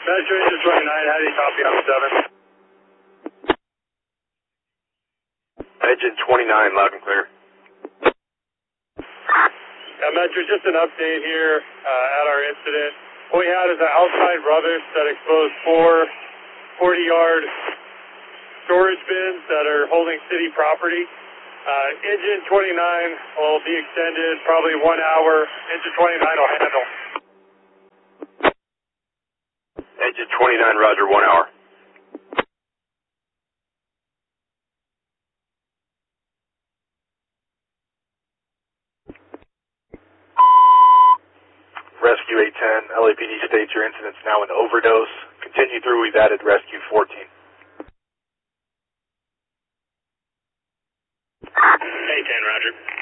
Metro Engine 29, how do you copy on 7? Engine 29, loud and clear. Metro, just an update here at our incident. What we had is an outside rubbish that exposed 4 40-yard storage bins that are holding city property. Engine 29 will be extended probably 1 hour. Engine 29 will handle. Engine 29, roger, 1 hour. Rescue 810, LAPD states your incident's now an overdose. Continue through, we've added Rescue 14. 810, roger.